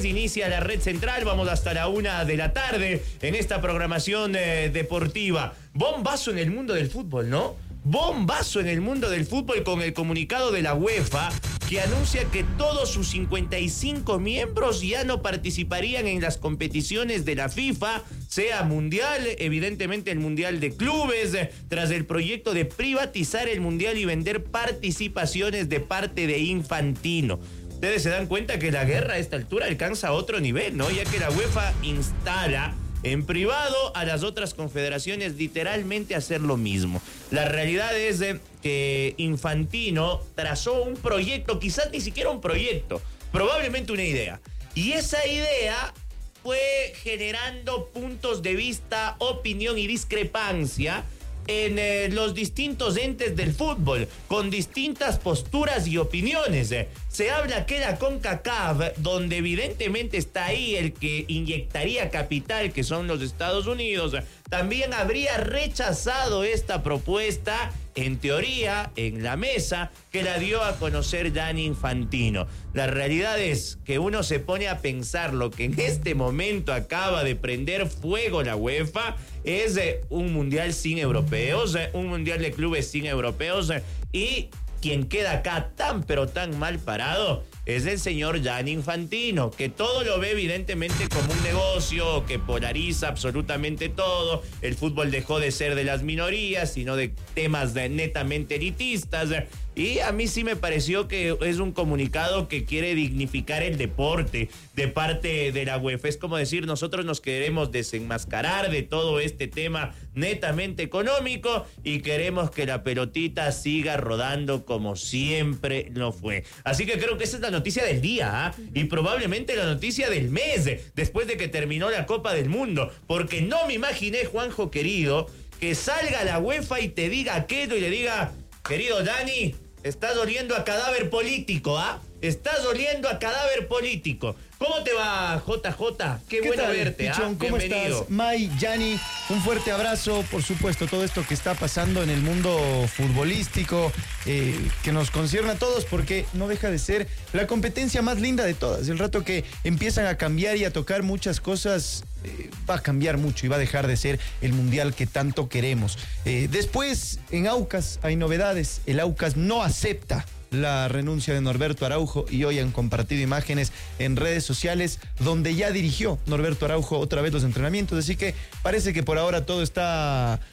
Inicia la red central, vamos hasta la 1 de la tarde en esta programación deportiva. Bombazo en el mundo del fútbol, ¿no? Bombazo en el mundo del fútbol con el comunicado de la UEFA que anuncia que todos sus 55 miembros ya no participarían en las competiciones de la FIFA, sea mundial, evidentemente el mundial de clubes, tras el proyecto de privatizar el mundial y vender participaciones de parte de Infantino. Ustedes se dan cuenta que la guerra a esta altura alcanza a otro nivel, ¿no? Ya que la UEFA instala en privado a las otras confederaciones literalmente a hacer lo mismo. La realidad es que Infantino trazó un proyecto, quizás ni siquiera un proyecto, probablemente una idea. Y esa idea fue generando puntos de vista, opinión y discrepancia en los distintos entes del fútbol, con distintas posturas y opiniones. Se habla que la CONCACAF, donde evidentemente está ahí el que inyectaría capital, que son los Estados Unidos, también habría rechazado esta propuesta, en teoría, en la mesa, que la dio a conocer Gianni Infantino. La realidad es que uno se pone a pensar lo que en este momento acaba de prender fuego la UEFA, es un mundial sin europeos, un mundial de clubes sin europeos, y quien queda acá tan pero tan mal parado es el señor Gianni Infantino, que todo lo ve evidentemente como un negocio, que polariza absolutamente todo. El fútbol dejó de ser de las minorías, sino de temas netamente elitistas. Y a mí sí me pareció que es un comunicado que quiere dignificar el deporte de parte de la UEFA. Es como decir, nosotros nos queremos desenmascarar de todo este tema netamente económico y queremos que la pelotita siga rodando como siempre lo fue. Así que creo que esa es la noticia del día, ¿eh? Y probablemente la noticia del mes, después de que terminó la Copa del Mundo. Porque no me imaginé, Juanjo querido, que salga la UEFA y te diga aquello y le diga: querido Dani, estás oliendo a cadáver político, ¿ah? Estás oliendo a cadáver político. ¿Cómo te va, JJ? Qué bueno verte, Pichón, ¿cómo estás? May, Gianni, un fuerte abrazo. Por supuesto, todo esto que está pasando en el mundo futbolístico, que nos concierne a todos, porque no deja de ser la competencia más linda de todas. El rato que empiezan a cambiar y a tocar muchas cosas, va a cambiar mucho y va a dejar de ser el mundial que tanto queremos. Después, en Aucas hay novedades. El Aucas no acepta la renuncia de Norberto Araujo y hoy han compartido imágenes en redes sociales donde ya dirigió Norberto Araujo otra vez los entrenamientos, así que parece que por ahora todo está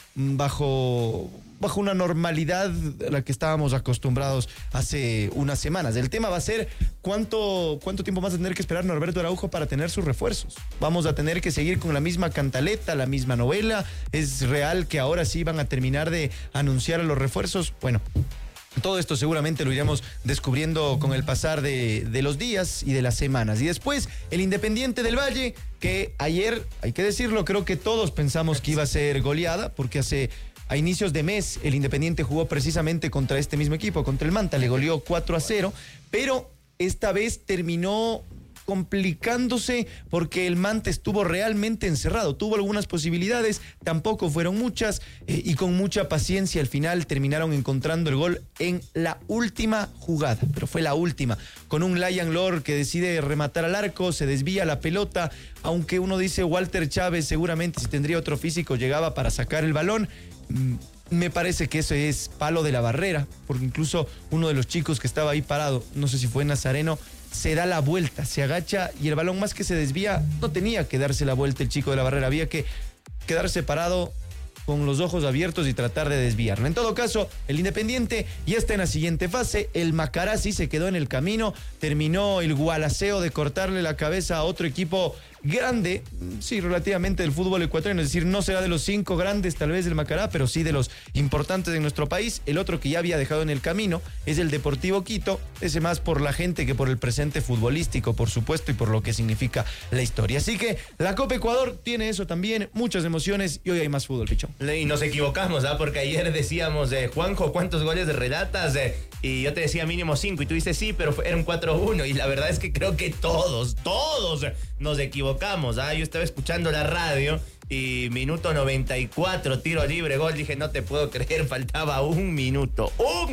bajo una normalidad a la que estábamos acostumbrados hace unas semanas. El tema va a ser cuánto tiempo más a tener que esperar Norberto Araujo para tener sus refuerzos. Vamos a tener que seguir con la misma cantaleta, la misma novela. ¿Es real que ahora sí van a terminar de anunciar a los refuerzos? Bueno, todo esto seguramente lo iremos descubriendo con el pasar de los días y de las semanas. Y después, el Independiente del Valle, que ayer, hay que decirlo, creo que todos pensamos que iba a ser goleada, porque a inicios de mes el Independiente jugó precisamente contra este mismo equipo, contra el Manta, le goleó 4-0, pero esta vez terminó complicándose porque el Manta estuvo realmente encerrado, tuvo algunas posibilidades, tampoco fueron muchas, y con mucha paciencia al final terminaron encontrando el gol en la última jugada, pero fue la última, con un Lion Lord que decide rematar al arco, se desvía la pelota, aunque uno dice Walter Chávez seguramente si tendría otro físico llegaba para sacar el balón. Me parece que eso es palo de la barrera, porque incluso uno de los chicos que estaba ahí parado, no sé si fue Nazareno, se da la vuelta, se agacha y el balón más que se desvía, no tenía que darse la vuelta el chico de la barrera, había que quedarse parado con los ojos abiertos y tratar de desviarlo. En todo caso, el Independiente ya está en la siguiente fase, el Macará sí se quedó en el camino, terminó el gualaceo de cortarle la cabeza a otro equipo grande, sí, relativamente del fútbol ecuatoriano, es decir, no será de los 5 grandes tal vez del Macará, pero sí de los importantes de nuestro país. El otro que ya había dejado en el camino es el Deportivo Quito, ese más por la gente que por el presente futbolístico, por supuesto, y por lo que significa la historia. Así que la Copa Ecuador tiene eso también, muchas emociones, y hoy hay más fútbol, Pichón. Y nos equivocamos, porque ayer decíamos, Juanjo, ¿cuántos goles relatas? Y yo te decía mínimo 5, y tú dices sí, pero eran 4-1, y la verdad es que creo que todos nos equivocamos. equivocamos. Yo estaba escuchando la radio y minuto 94, tiro libre, gol. Dije, no te puedo creer, faltaba un minuto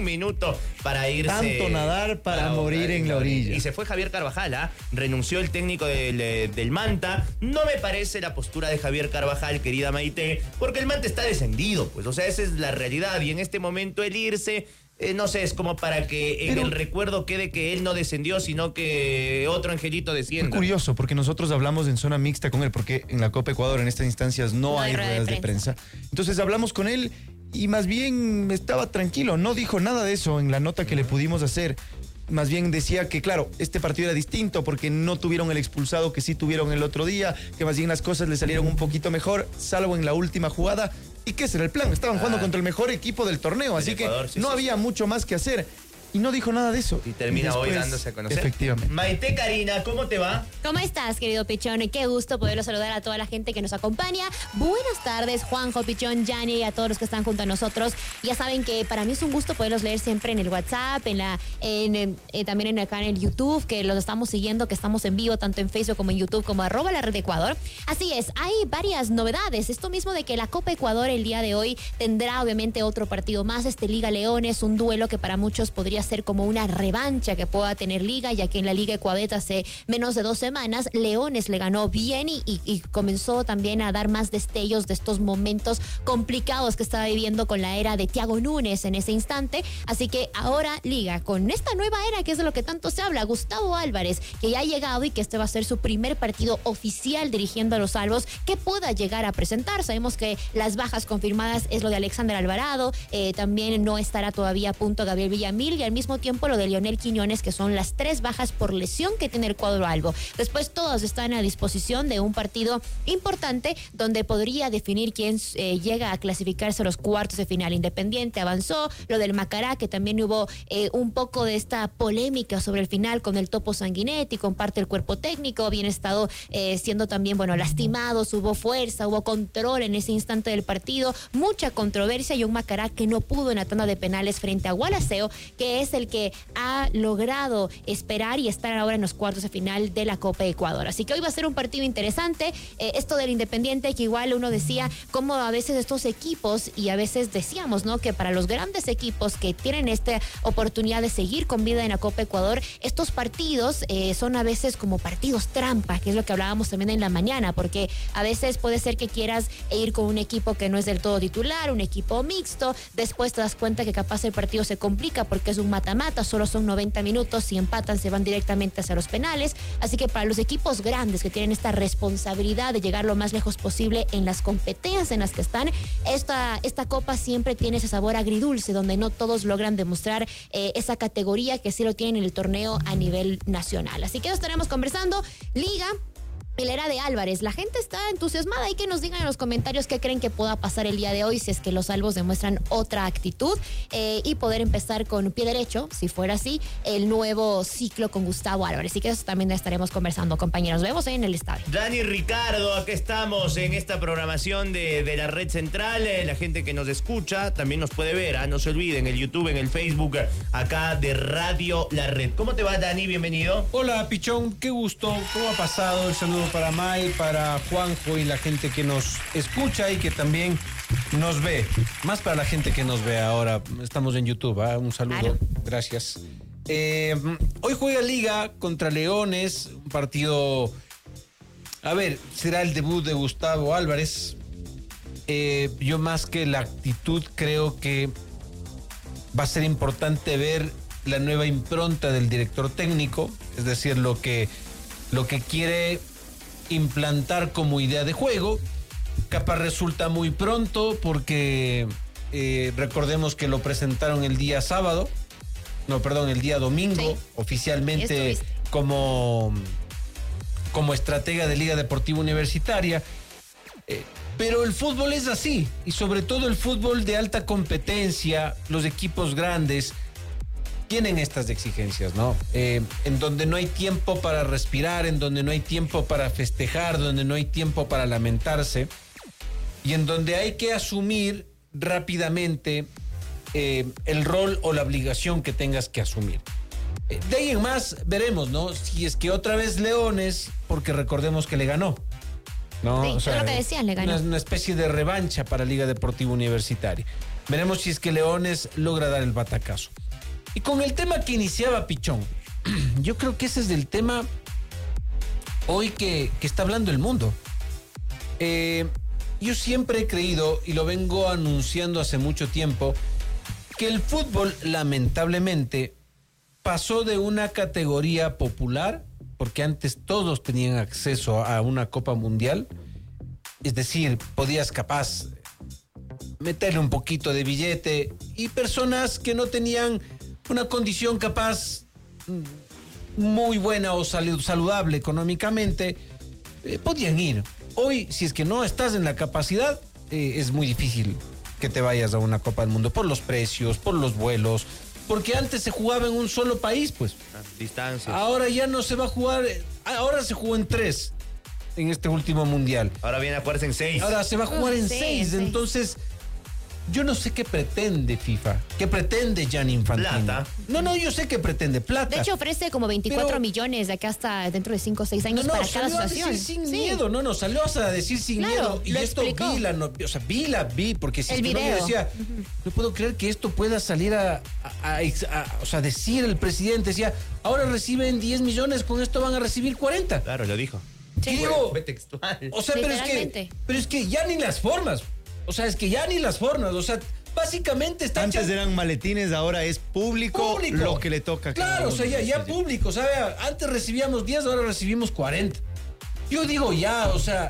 para irse. Tanto nadar para morir en la orilla. Y se fue Javier Carvajal, renunció el técnico del Manta. No me parece la postura de Javier Carvajal, querida Maite, porque el Manta está descendido, pues, o sea, esa es la realidad. Y en este momento el irse... no sé, es como para que en el recuerdo quede que él no descendió, sino que otro angelito descienda. Es curioso, porque nosotros hablamos en zona mixta con él, porque en la Copa Ecuador en estas instancias no hay ruedas de prensa. Entonces hablamos con él y más bien estaba tranquilo, no dijo nada de eso en la nota que le pudimos hacer. Más bien decía que, claro, este partido era distinto porque no tuvieron el expulsado que sí tuvieron el otro día, que más bien las cosas le salieron un poquito mejor, salvo en la última jugada. ¿Y qué será el plan? Estaban jugando contra el mejor equipo del torneo, así Ecuador, que no había mucho más que hacer. Y no dijo nada de eso. Y termina hoy dándose a conocer. Efectivamente. Maite Karina, ¿cómo te va? ¿Cómo estás, querido Pichón? Qué gusto poderlo saludar a toda la gente que nos acompaña. Buenas tardes, Juanjo, Pichón, Yanni, y a todos los que están junto a nosotros. Ya saben que para mí es un gusto poderlos leer siempre en el WhatsApp, también acá en el YouTube, que los estamos siguiendo, que estamos en vivo tanto en Facebook como en YouTube, como @laredecuador. Así es, hay varias novedades. Esto mismo de que la Copa Ecuador el día de hoy tendrá obviamente otro partido más, Liga Leones, un duelo que para muchos podría ser como una revancha que pueda tener Liga, ya que en la Liga Ecuador hace menos de 2 semanas Leones le ganó bien y comenzó también a dar más destellos de estos momentos complicados que estaba viviendo con la era de Thiago Núñez en ese instante. Así que ahora Liga, con esta nueva era que es de lo que tanto se habla, Gustavo Álvarez, que ya ha llegado y que este va a ser su primer partido oficial dirigiendo a los Albos, que pueda llegar a presentar. Sabemos que las bajas confirmadas es lo de Alexander Alvarado, también no estará todavía a punto Gabriel Villamil, y al mismo tiempo lo de Lionel Quiñones, que son las 3 bajas por lesión que tiene el cuadro albo. Después todos están a disposición de un partido importante donde podría definir quién llega a clasificarse a los cuartos de final. Independiente avanzó, lo del Macará, que también hubo un poco de esta polémica sobre el final con el Topo Sanguinetti, con parte del cuerpo técnico, habían estado siendo también, lastimados, hubo fuerza, hubo control en ese instante del partido, mucha controversia, y un Macará que no pudo en la tanda de penales frente a Gualaceo, que es el que ha logrado esperar y estar ahora en los cuartos de final de la Copa Ecuador. Así que hoy va a ser un partido interesante. Esto del Independiente, que igual uno decía cómo a veces estos equipos, y a veces decíamos, ¿no?, que para los grandes equipos que tienen esta oportunidad de seguir con vida en la Copa Ecuador, estos partidos son a veces como partidos trampa, que es lo que hablábamos también en la mañana, porque a veces puede ser que quieras ir con un equipo que no es del todo titular, un equipo mixto, después te das cuenta que capaz el partido se complica porque es un mata-mata, solo son 90 minutos, si empatan se van directamente hacia los penales. Así que para los equipos grandes que tienen esta responsabilidad de llegar lo más lejos posible en las competencias en las que están, esta copa siempre tiene ese sabor agridulce, donde no todos logran demostrar esa categoría que sí lo tienen en el torneo a nivel nacional. Así que estaremos conversando. Liga, la era de Álvarez, la gente está entusiasmada, y que nos digan en los comentarios qué creen que pueda pasar el día de hoy, si es que los albos demuestran otra actitud, y poder empezar con pie derecho, si fuera así, el nuevo ciclo con Gustavo Álvarez. Así que eso también estaremos conversando, compañeros. Nos vemos en el estadio. Dani, Ricardo, aquí estamos en esta programación de la red central. La gente que nos escucha también nos puede ver, no se olviden, en el YouTube, en el Facebook, acá de Radio La Red. ¿Cómo te va, Dani? Bienvenido. Hola, Pichón, qué gusto. ¿Cómo ha pasado? El saludo para May, para Juanjo y la gente que nos escucha y que también nos ve. Más para la gente que nos ve ahora. Estamos en YouTube, ¿eh? Un saludo. Claro. Gracias. Hoy juega Liga contra Leones, un partido... A ver, será el debut de Gustavo Álvarez. Yo, más que la actitud, creo que va a ser importante ver la nueva impronta del director técnico, es decir, lo que quiere implantar como idea de juego. Capaz resulta muy pronto porque recordemos que lo presentaron el día domingo, sí, oficialmente como estratega de Liga Deportiva Universitaria. Pero el fútbol es así, y sobre todo el fútbol de alta competencia, los equipos grandes tienen estas exigencias, ¿no? En donde no hay tiempo para respirar, en donde no hay tiempo para festejar, donde no hay tiempo para lamentarse, y en donde hay que asumir rápidamente el rol o la obligación que tengas que asumir. De ahí en más veremos, ¿no? Si es que otra vez Leones, porque recordemos que le ganó. ¿no? Sí, es lo que decían, le ganó. Una especie de revancha para Liga Deportiva Universitaria. Veremos si es que Leones logra dar el batacazo. Y con el tema que iniciaba Pichón, yo creo que ese es el tema hoy que está hablando el mundo. Yo siempre he creído, y lo vengo anunciando hace mucho tiempo, que el fútbol lamentablemente pasó de una categoría popular, porque antes todos tenían acceso a una Copa Mundial, es decir, podías capaz meterle un poquito de billete, y personas que no tenían una condición capaz muy buena o saludable económicamente, podían ir. Hoy, si es que no estás en la capacidad, es muy difícil que te vayas a una Copa del Mundo por los precios, por los vuelos, porque antes se jugaba en un solo país, pues. Distancias. Ahora ya no se va a jugar, ahora se jugó en 3 en este último mundial. Ahora viene a jugarse en 6. Ahora se va a jugar en 6, entonces yo no sé qué pretende FIFA, qué pretende Gianni Infantino. Plata. No, yo sé que pretende plata. De hecho, ofrece como 24 Pero- millones de acá hasta dentro de 5 o 6 años para cada salió a asociación. decir sin Sí. miedo, salió a decir sin Claro, miedo. Y lo esto explicó. vi, porque si El es que no me video. decía, no puedo creer que esto pueda salir a decir el presidente, decía, ahora reciben 10 millones, con esto van a recibir 40. Claro, lo dijo. Sí. Y digo, Fue textual. o sea, Literalmente. pero es que ya ni las formas. O sea, o sea, básicamente está Antes hecha- eran maletines, ahora es público lo que le toca. a cada Claro, o uno. sea, ya Sí, sí. público, o sea, antes recibíamos 10, ahora recibimos 40. Yo digo ya, o sea,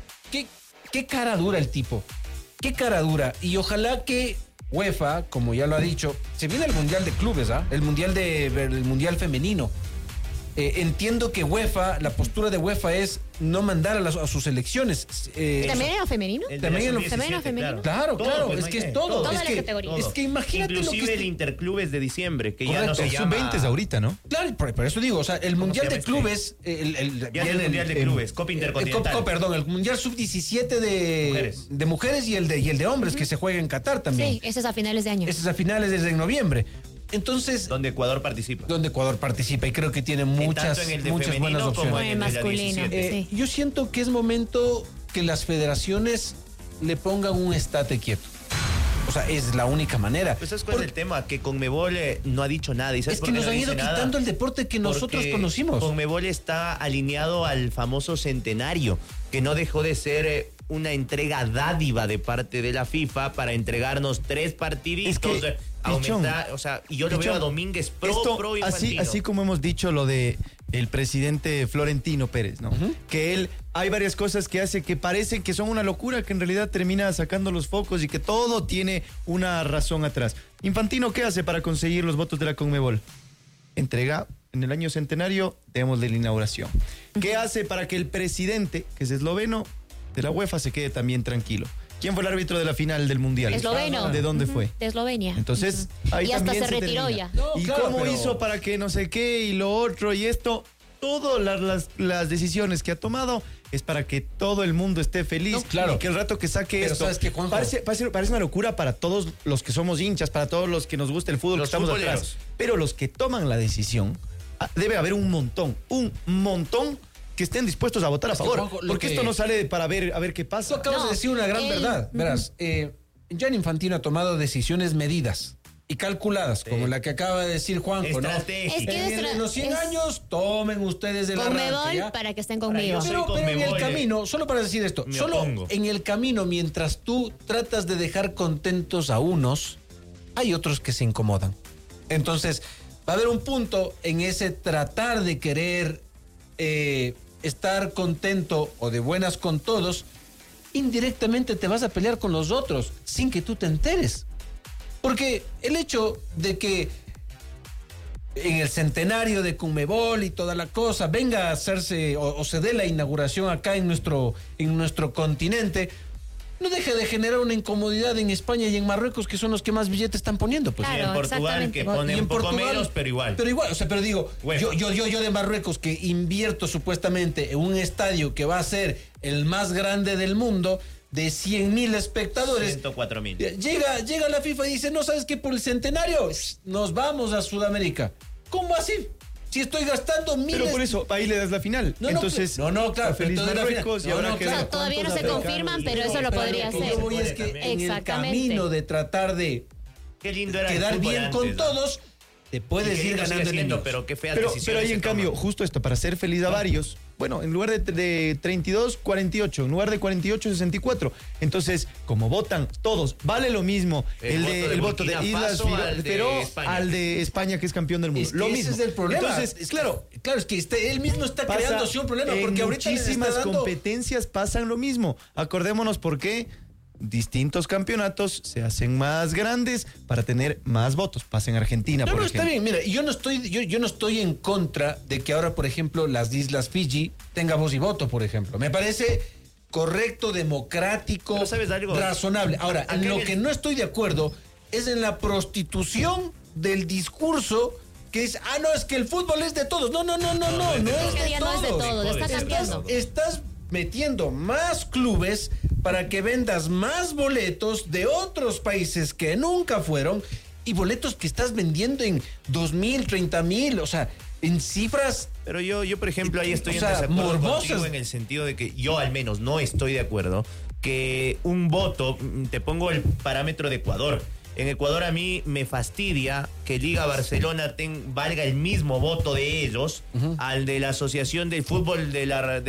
qué cara dura el tipo, qué cara dura. Y ojalá que UEFA, como ya lo ha dicho, se viene el Mundial de Clubes, el Mundial Femenino. Entiendo que UEFA, la postura de UEFA es no mandar a sus selecciones. ¿También era femenino? El de También la en lo- sub-17, también en femenino. Claro, Todo, es pues, que no es hay todo. Todas Es las que, categorías. es que imagínate Inclusive lo que el Interclubes de diciembre, que ya no se Correcto, llama... sub-20 ahorita, ¿no? Claro, por eso digo, o sea, el Mundial se de llama Clubes, Ya es el Mundial de Clubes, Copa Intercontinental. Perdón, el Mundial Sub-17 de mujeres y el de hombres, que se juega en Qatar también. Sí, ese es a finales de año. Ese es a finales de noviembre. Entonces, Donde Ecuador participa. donde Ecuador participa y creo que tiene muchas, tanto en el de muchas buenas femenino como opciones. en el de la Masculino. 17. Sí. Yo siento que es momento que las federaciones le pongan un estate quieto. O sea, es la única manera. Pues ¿sabes cuál es el tema? Que Conmebol no ha dicho nada. ¿Y sabes Es por que qué nos no han dice ido nada? quitando el deporte que nosotros Porque conocimos. Conmebol está alineado al famoso centenario, que no dejó de ser una entrega dádiva de parte de la FIFA para entregarnos 3 partiditos. Es que, aumentar, Pichón, o sea, y yo lo veo a Domínguez pro así, Infantino. así como hemos dicho lo de el presidente Florentino Pérez, ¿no? Que él, hay varias cosas que hace que parece que son una locura, que en realidad termina sacando los focos y que todo tiene una razón atrás. Infantino, ¿qué hace para conseguir los votos de la Conmebol? Entrega en el año centenario, démosle la inauguración. ¿Qué hace para que el presidente, que es esloveno, de la UEFA se quede también tranquilo? ¿Quién fue el árbitro de la final del Mundial? Esloveno. ¿De dónde Ujú, fue? De Eslovenia. Entonces, Ujú. ahí Y hasta también se retiró termina. ya. No, ¿Y claro, cómo pero- hizo para que no sé qué y lo otro y esto? Todas las decisiones que ha tomado es para que todo el mundo esté feliz. No, claro. Y que el rato que saque Pero esto. ¿sabes qué, Juanjo? Parece una locura para todos los que somos hinchas, para todos los que nos gusta el fútbol, Los que estamos futboleros. atrás. Pero los que toman la decisión, debe haber un montón que estén dispuestos a votar a Es que, favor. Juanjo, lo porque que- esto no sale para ver a ver qué Tú pasa. acabas No, de decir una gran él- verdad. Verás, Gianni Infantino ha tomado decisiones medidas y calculadas, como la que acaba de decir Juanjo, ¿no? Estratégica. Es que En los 100 años, tomen ustedes el arranque, Conmebol ¿ya? para que estén Ahora, conmigo. yo soy Pero en el Conmebol, camino, solo para decir esto, me solo opongo. en el camino, mientras tú tratas de dejar contentos a unos, hay otros que se incomodan. Entonces, va a haber un punto en ese tratar de querer estar contento o de buenas con todos, indirectamente te vas a pelear con los otros sin que tú te enteres. Porque el hecho de que en el centenario de Conmebol y toda la cosa venga a hacerse o se dé la inauguración acá en nuestro continente, no deja de generar una incomodidad en España y en Marruecos, que son los que más billetes están poniendo. Pues. Y Claro, en Portugal, exactamente. que No, ponen Y un poco menos, pero igual. Pero igual, o sea, pero digo, Bueno. yo de Marruecos, que invierto supuestamente en un estadio que va a ser el más grande del mundo, de 100,000 espectadores. 104,000. Llega la FIFA y dice, no, ¿sabes qué? Por el centenario nos vamos a Sudamérica. ¿Cómo así? Si estoy gastando miles... Pero por eso, ahí le das la final. No, Entonces, claro, feliz pero te doy la Marruecos final. y ahora que... O sea, todavía no se confirman, pero eso lo podría Lo que hacer. yo voy es que en el Exactamente. camino de tratar de Qué lindo era el quedar fútbol bien antes, con ¿no? todos, te Y puedes qué ir lindo sigue ganando siendo, enemigos. pero qué feas Pero decisiones ahí se en cambio, toman. justo esto, para hacer feliz a varios, bueno, en lugar de 32, 48, en lugar de 48, 64. Entonces, como votan todos, vale lo mismo el voto de Burkina Islas Faso al de Feroe España. al de España, que es campeón del mundo. Es que lo ese mismo. es el problema. Entonces, claro, es que él mismo está pasa creando un problema, en porque ahorita les muchísimas está dando... competencias pasan lo mismo. Acordémonos por qué distintos campeonatos se hacen más grandes para tener más votos. Pasa en Argentina, por No, ejemplo. está bien, mira, yo no estoy en contra de que ahora, por ejemplo, las Islas Fiji tenga voz y voto, por ejemplo. Me parece correcto, democrático, Pero ¿sabes algo? razonable. Ahora, Acá en lo en el- que no estoy de acuerdo es en la prostitución del discurso que es, no, es que el fútbol es de todos. No es Es que de ya no es de todos. todos, está Estás- cambiando. Estás metiendo más clubes para que vendas más boletos de otros países que nunca fueron y boletos que estás vendiendo en 2,000, 30,000, o sea, en cifras. Pero yo, por ejemplo, ahí estoy O en sea, desacuerdo morbosas. contigo en el sentido de que yo al menos no estoy de acuerdo que un voto, te pongo el parámetro de Ecuador. En Ecuador a mí me fastidia que Liga Barcelona valga el mismo voto de ellos al de la Asociación del Fútbol de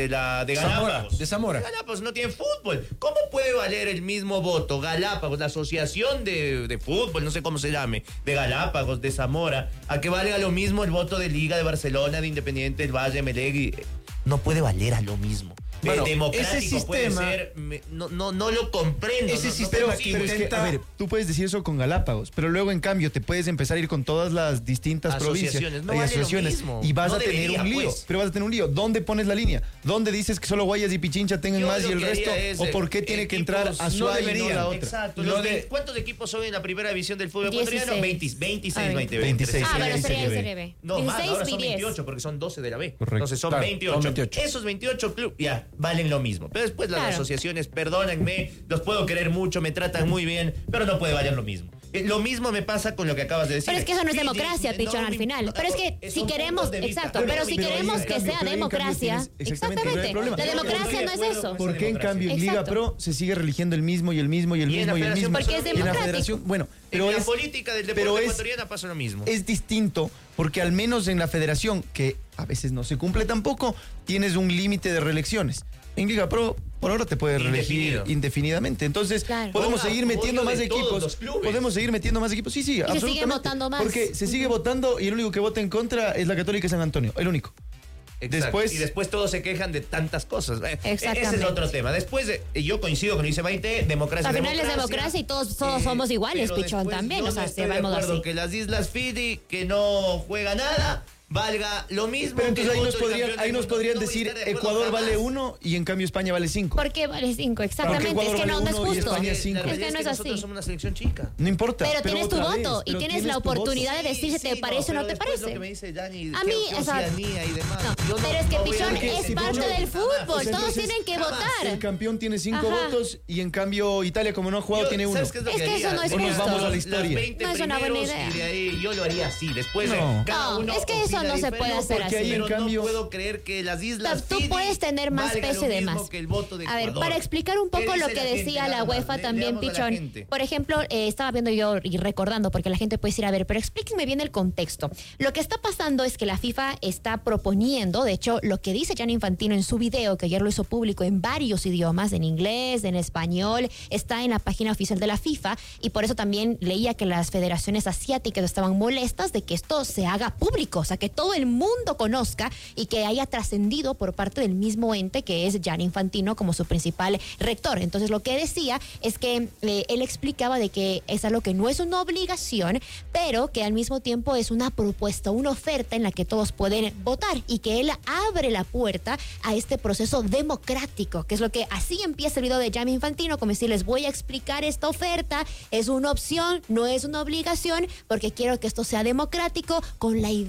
Galápagos. De Zamora. Galápagos no tiene fútbol. ¿Cómo puede valer el mismo voto Galápagos, la Asociación de Fútbol, no sé cómo se llame, de Galápagos, de Zamora, a que valga lo mismo el voto de Liga de Barcelona, de Independiente, del Valle, Melegui? No puede valer a lo mismo. Bueno, Democrático ese puede sistema- ser, no lo comprendo. Ese no sistema consigo. Pero es que, a ver, tú puedes decir eso con Galápagos, pero luego en cambio te puedes empezar a ir con todas las distintas provincias Asociaciones, no y vale lo asociaciones mismo. y vas No a tener debería, un lío. pues. Pero vas a tener un lío. ¿Dónde pones la línea? ¿Dónde dices que solo Guayas y Pichincha tengan Yo más lo y el que resto? haría es, ¿O por qué tiene que entrar equipos Azuay y no deberían. la otra? Exacto. Lo ¿Cuántos equipos son en la primera división del fútbol 16. ecuatoriano? 26, A ver. 26. Ah, pero sí, sería sí, en sí. Serie B. No, más, 16 ahora son y 10. 28 porque son 12 de la B. Correcto. Entonces son, Claro, 28. son 28. Esos 28 clubes ya valen lo mismo. Pero después las Claro. asociaciones, perdónenme, los puedo querer mucho, me tratan muy bien, pero no puede valer lo mismo. Lo mismo me pasa con lo que acabas de decir. Pero es que eso no es Fiji, democracia, no Pichón, me al final. importa, Pero es que si son queremos, puntos de vista. exacto, pero si ahí queremos en que cambio- sea pero ahí en cambio democracia, tienes- exactamente, pero hay exactamente. problema. La Yo democracia estoy no de es acuerdo eso. con ¿Por qué en cambio en Liga Exacto. Pro se sigue religiendo el mismo y el mismo y el Y en la mismo y el federación mismo? Porque es Y en la democrático. federación, bueno, pero en la es política del pero deporte es- ecuatoriano pasa lo mismo. es distinto porque al menos en la federación, que a veces no se cumple tampoco, tienes un límite de reelecciones. En Liga Pro, por ahora te puedes reelegir Indefinido. indefinidamente. Entonces, Claro. podemos Ponga seguir metiendo apoyo más de todos equipos. los clubes. Podemos seguir metiendo más equipos. Sí, absolutamente. siguen votando más. Porque se sigue votando y el único que vota en contra es la Católica de San Antonio. El único. Exacto. Después- y después todos se quejan de tantas cosas. Ese es Exactamente. otro tema. Después, yo coincido con lo dice Maite, democracia. Al final es democracia y todos somos iguales, pero Pichón, después también. yo O sea, no si estoy de vamos acuerdo así. que las Islas Fiji, que no juega nada, valga lo mismo. Pero que entonces el ahí nos voto del podrían, campeón ahí del nos mundo. podrían No voy a decir estar de acuerdo Ecuador jamás. vale 1 y en cambio España vale 5. ¿Por qué vale 5? Exactamente. Ecuador Es que no vale es uno y justo. España Es cinco. que no es Nosotros así. somos una selección chica. No importa. Pero tienes tu otra vez, voto y pero tienes la tu voto. oportunidad de decir si te parece o no te parece. Lo que me dice Dani, A mí, que o sea, Oceanía y demás. No, Yo pero es que voy a Pichón decir es que parte Pichón del jamás. fútbol. O sea, Todos entonces, tienen que El votar. campeón tiene 5 Ajá. votos y en cambio Italia, como no ha jugado, Yo, tiene 1. ¿sabes qué lo Es que haría? eso no es O nos justo. vamos a la Las historia. 20 No es una buena primeros idea. Y de ahí yo lo haría así. Después No. cada No, uno es que eso opina no se puede diferente, hacer porque así. ahí en pero cambio- no puedo creer que las Islas Tú Fiji puedes tener más valga peso lo y mismo demás. que el voto de A ver, Ecuador. para explicar un poco ¿Qué lo dice que la gente? decía la Nada más. UEFA también, Leamos a la Pichón. gente. Por ejemplo, estaba viendo yo y recordando, porque la gente puede decir, a ver, pero explíquenme bien el contexto. Lo que está pasando es que la FIFA está proponiendo, de hecho, lo que dice Gianni Infantino en su video, que ayer lo hizo público en varios idiomas, en inglés, en español, está en la página oficial de la FIFA, y por eso también leía que las federaciones asiáticas estaban molestas de que esto se haga público, o sea, que todo el mundo conozca y que haya trascendido por parte del mismo ente que es Gianni Infantino como su principal rector. Entonces, lo que decía es que él explicaba de que es algo que no es una obligación, pero que al mismo tiempo es una propuesta, una oferta en la que todos pueden votar y que él abre la puerta a este proceso democrático, que es lo que así empieza el video de Gianni Infantino, como decir, les voy a explicar esta oferta, es una opción, no es una obligación, porque quiero que esto sea democrático con la idea que queremos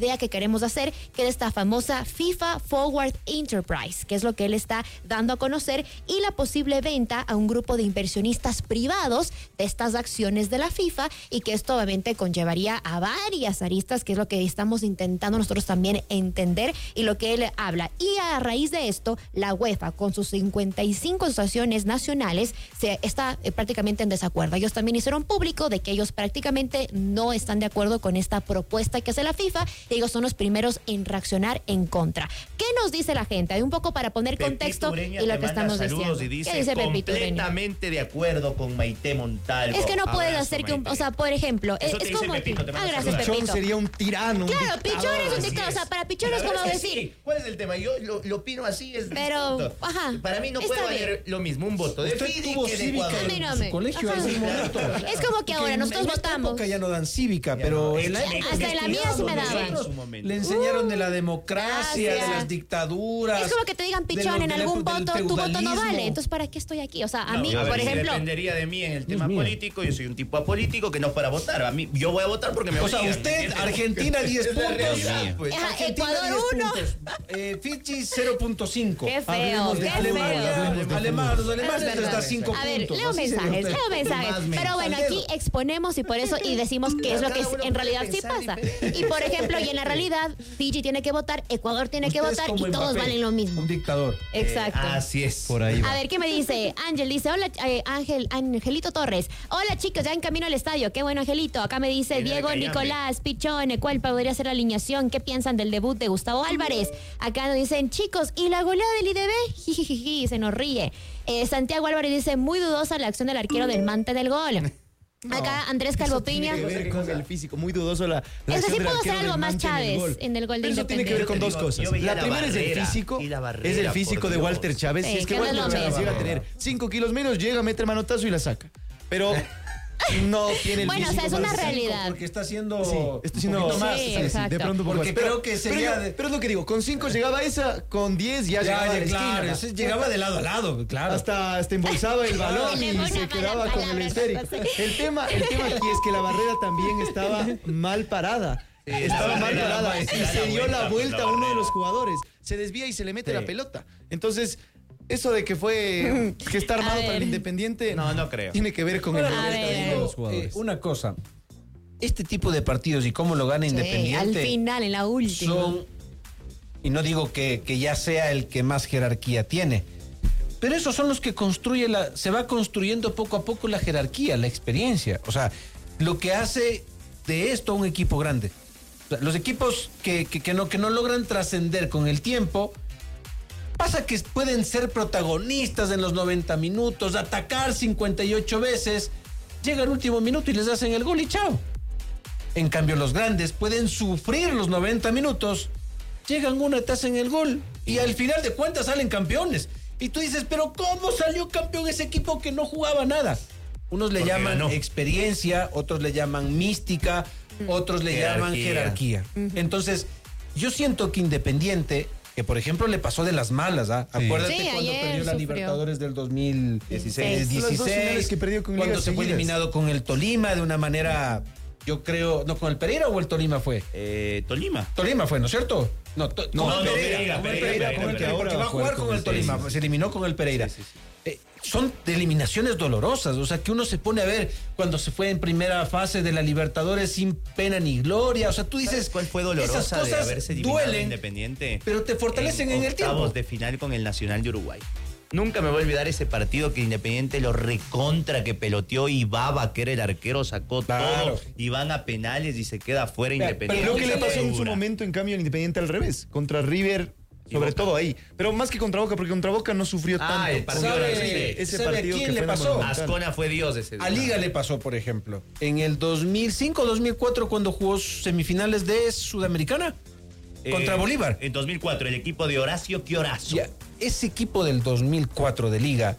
queremos hacer, que es esta famosa FIFA Forward Enterprise, que es lo que él está dando a conocer, y la posible venta a un grupo de inversionistas privados de estas acciones de la FIFA, y que esto obviamente conllevaría a varias aristas, que es lo que estamos intentando nosotros también entender y lo que él habla. Y a raíz de esto, la UEFA, con sus 55 asociaciones nacionales, está prácticamente en desacuerdo. Ellos también hicieron público de que ellos prácticamente no están de acuerdo con esta propuesta que hace la FIFA, y ellos son los primeros en reaccionar en contra. ¿Qué nos dice la gente? Hay un poco para poner contexto Ureña y lo que estamos diciendo. diciendo. Y dice, ¿Qué dice Pepito Ureña? completamente de acuerdo con Maite Montalvo. Es que no puedes Abrazo, hacer que, Maite. o sea, por ejemplo, Eso te es dice como Pepito, te manda gracias, saludos. Pichón Pepito. sería un tirano. Claro, Pichón es un Así dictador, o sea, es. para Pichón es La como verdad es que decir. sí. ¿Cuál es el tema? Yo lo opino así. Pero, distinto. ajá, Para mí no está puede bien. valer lo mismo un voto de Usted Fidi tuvo que de cívica Ecuador. A mí no en me- su colegio ajá. en algún momento. Es como que ahora nosotros en esta votamos. época ya no dan cívica, Ya pero no, en la es- época hasta que en la mía sí me estudiábamos daban. nosotros, En su momento. le enseñaron de la democracia, de Gracias. las dictaduras. Es como que te digan, de Pichón, los- en del algún voto, tu voto no feudalismo. vale. Entonces, ¿para qué estoy aquí? O sea, a No, mí, a ver, por si ejemplo, dependería de mí en el tema mío. político. Yo soy un tipo apolítico que no para votar. A mí, yo voy a votar porque me O sea, obligan, ¿me usted, entiendes? Argentina 10 Es la puntos. realidad, pues. Ajá, Argentina, Ecuador 10 1. puntos. Fiji 0.5. Qué feo, Hablemos de qué Alemania, feo. los alemanes Es les da verdad. 5 A ver, puntos. leo Así se mensajes, ve leo usted. mensajes. Más Pero bueno, al dedo. aquí exponemos y por eso y decimos qué es lo que Cada uno en puede realidad sí pensar pasa. diferente. Y por ejemplo, y en la realidad, Fiji tiene que votar, Ecuador tiene que Usted es votar como y todos Mbappé, valen lo mismo. Un dictador. Exacto. Así es. Por ahí va. A ver, ¿qué me dice? Ángel dice, hola, Angelito Torres. Hola chicos, ya en camino al estadio. Qué bueno, Angelito. Acá me dice Viene de Diego Cayambe. Nicolás Pichón, ¿cuál podría ser la alineación? ¿Qué piensan del debut de Gustavo Álvarez? Acá nos dicen, chicos, ¿y la goleada del IDB? Jijijiji, se nos ríe. Santiago Álvarez dice, muy dudosa la acción del arquero del Mante del gol. Acá Andrés Calvo Piña. Tiene que ver con el físico, muy dudoso la Es que acción sí del puedo hacer arquero algo del más Mante Chávez en el gol de Pero eso tiene que ver con dos Yo cosas. veía La la primera es el barrera, físico, y la barrera, es el físico por de Dios. Walter Chávez. Sí, Si es que que no es Walter lo Chávez mismo. llega a tener 5 kilos menos, llega, mete el manotazo y la saca. Pero no tiene el Bueno, o físico. sea, es una para hacer- realidad. Porque está haciendo. Sí, estoy haciendo un poquito más. Sí, sí, de exacto. pronto un poco Porque más. creo que sería de- pero es lo que digo, con 5 llegaba esa, con 10 ya llegaba a la claro, esquina. ese llegaba de lado a lado, claro. Hasta embolsaba el balón Le y pone se una quedaba mala con el palabra, esférico. sí. El tema aquí es que la barrera también estaba mal parada. Estaba la mal barrera parada da y la se dio la vuelta, vuelta la a uno de barrera. los jugadores. Se desvía y se le mete Sí. la pelota. Entonces, eso de que fue que está armado ver. para el Independiente No creo. tiene que ver con el A nivel ver. también de los jugadores. Una cosa. Este tipo de partidos y cómo lo gana Sí, Independiente al final, en la última. son, y no digo que ya sea el que más jerarquía tiene, pero esos son los que se va construyendo poco a poco la jerarquía, la experiencia. O sea, lo que hace de esto un equipo grande. O sea, los equipos que no logran trascender con el tiempo, pasa que pueden ser protagonistas en los 90 minutos, atacar 58 veces, llega el último minuto y les hacen el gol y chao. En cambio, los grandes pueden sufrir los 90 minutos, llegan una, te hacen el gol y al final de cuentas salen campeones. Y tú dices, pero ¿cómo salió campeón ese equipo que no jugaba nada? Unos le Porque llaman ganó. experiencia, otros le llaman mística, otros le llaman jerarquía. Entonces, yo siento que Independiente, que por ejemplo le pasó de las malas, ¿ah? Sí. Acuérdate Sí, cuando ayer perdió la sufrió. Libertadores del 2016, Las dos finales que perdió con cuando ligas se fue seguidas. eliminado con el Tolima de una manera, yo creo, no, con el Pereira o el Tolima fue. Tolima. Tolima fue, ¿no es cierto? No, No, con el no, Pereira, con el Pereira, Pereira, con el Pereira, Pereira, porque va a jugar con el Tolima, se eliminó con el Pereira. Sí. Son de eliminaciones dolorosas, o sea, que uno se pone a ver cuando se fue en primera fase de la Libertadores sin pena ni gloria, o sea, tú dices, ¿Cuál fue dolorosa esas de cosas haberse eliminado duelen, Independiente? pero te fortalecen en el tiempo. Octavos de final con el Nacional de Uruguay. Nunca me voy a olvidar ese partido que Independiente lo recontra que peloteó y Baba, que era el arquero, sacó Claro. todo y van a penales y se queda fuera Pero Independiente. Pero creo que le pasó en su Dura. momento, en cambio, al Independiente al revés. Contra River, sobre Boca. todo ahí. Pero más que contra Boca, porque contra Boca no sufrió tanto. el partido Contra de River, River. ese ¿Sabe a partido quién que le fue pasó? monumental. Ascona fue Dios ese día. A Liga le pasó, por ejemplo, en el 2005-2004 cuando jugó semifinales de Sudamericana contra Bolívar. En 2004, el equipo de Horacio Chiorazo. Ya, ese equipo del 2004 de Liga,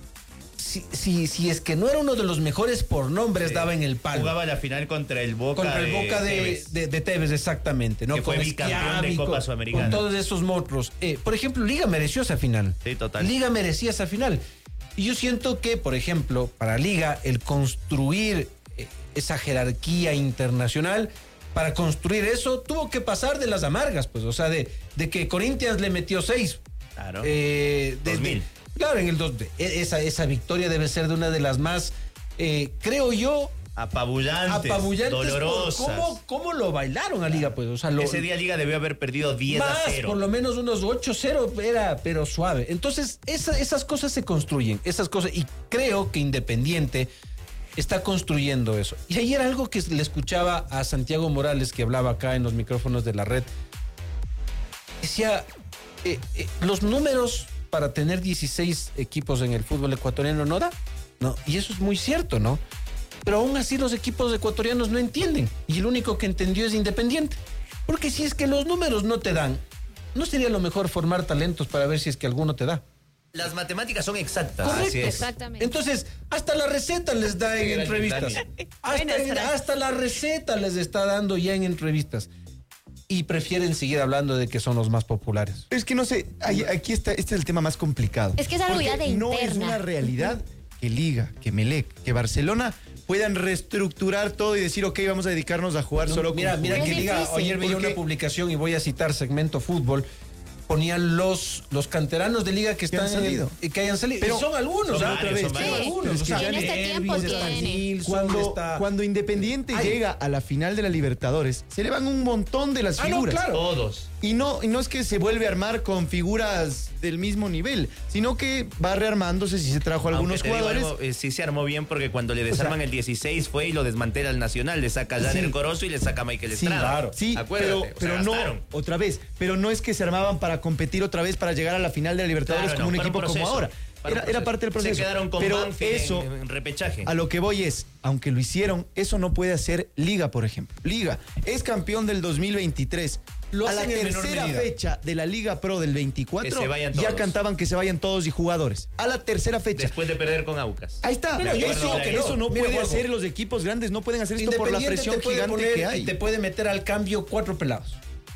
si es que no era uno de los mejores por nombres, daba en el palo. Jugaba la final contra el Boca Contra el Boca Tevez. de Tevez, exactamente. ¿no? Que fue Con bicampeón de Schiavi, Copa con- Sudamericana. Con todos esos monstruos. Por ejemplo, Liga mereció esa final. Sí, total. Liga merecía esa final. Y yo siento que, por ejemplo, para Liga, el construir esa jerarquía internacional para construir eso, tuvo que pasar de las amargas, pues, o sea, de que Corinthians le metió 6. Claro. 2000. Claro, en el 2000. Esa victoria debe ser de una de las más, creo yo, apabullantes, dolorosas. ¿Cómo lo bailaron a Liga? Pues, o sea, ese día Liga debió haber perdido 10-0. Por lo menos unos 8-0 era, pero suave. Entonces, esas cosas se construyen, esas cosas, y creo que Independiente está construyendo eso. Y ayer algo que le escuchaba a Santiago Morales, que hablaba acá en los micrófonos de la red, decía, los números para tener 16 equipos en el fútbol ecuatoriano no da, ¿no? Y eso es muy cierto, ¿no? Pero aún así los equipos ecuatorianos no entienden. Y el único que entendió es Independiente. Porque si es que los números no te dan, ¿no sería lo mejor formar talentos para ver si es que alguno te da? Las matemáticas son exactas. Correcto. Así es. Exactamente. Entonces, hasta la receta les da en entrevistas. Hasta la receta les está dando ya en entrevistas. Y prefieren seguir hablando de que son los más populares. Es que no sé, aquí está, este es el tema más complicado. Es que es algo Porque ya de no interna. es una realidad que Liga, que Melec, que Barcelona puedan reestructurar todo y decir, ok, vamos a dedicarnos a jugar solo Mira con que Es Liga, difícil. ayer veía Porque- una publicación y voy a citar segmento fútbol. Ponían los canteranos de Liga que han están salido. que hayan salido. Pero y son algunos, son ¿ah? varios, son Son varios. algunos. Pero es que O sea, ya en este tiempo Elvis, está tiene. Nilsson, está- Cuando Independiente Ay. llega a la final de la Libertadores, se le van un montón de las no, figuras. claro. Todos. Y no es que se vuelve a armar con figuras del mismo nivel, sino que va rearmándose si se trajo algunos Aunque te digo jugadores. algo, sí se armó bien porque cuando le desarman el 16 fue y lo desmantela el Nacional. Le saca a Janer Sí. Corozo y le saca a Michael Sí, Estrada. claro. Sí, Acuérdate, pero o sea, no, gastaron. otra vez, pero no es que se armaban para competir otra vez para llegar a la final de la Libertadores Claro, como un para equipo proceso, como ahora. para un Era parte del proceso. Se quedaron con pero Banfield eso, en repechaje. a lo que voy es, aunque lo hicieron, eso no puede hacer Liga, por ejemplo. Liga es campeón del 2023. Lo a la hacen en menor tercera medida. fecha de la Liga Pro del 24, Que se vayan ya todos. cantaban que se vayan todos y jugadores. A la tercera fecha. Después de perder con Aucas. Ahí está. Mira, yo eso, digo que no. eso no Mira, puede Juanjo. hacer los equipos grandes, no pueden hacer esto por la Independiente presión te puede gigante poner que hay. y te puede meter al cambio 4 pelados.